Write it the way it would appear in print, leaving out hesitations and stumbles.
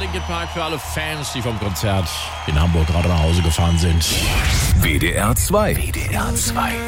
Linkin Park für alle Fans, die vom Konzert in Hamburg gerade nach Hause gefahren sind. WDR 2. WDR 2.